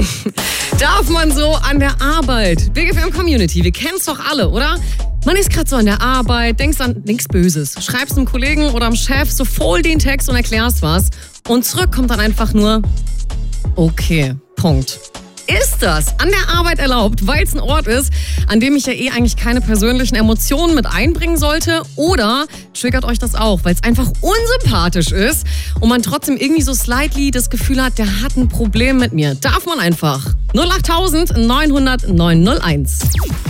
Darf man so an der Arbeit? Big FM Community, wir kennen es doch alle, oder? Man ist gerade so an der Arbeit, denkst an nichts Böses, schreibst einem Kollegen oder am Chef so voll den Text und erklärst was und zurück kommt dann einfach nur okay, Punkt. Ist das an der Arbeit erlaubt, weil es ein Ort ist, an dem ich ja eigentlich keine persönlichen Emotionen mit einbringen sollte? Oder triggert euch das auch, weil es einfach unsympathisch ist und man trotzdem irgendwie so slightly das Gefühl hat, der hat ein Problem mit mir? Darf man einfach. 08000 900 901.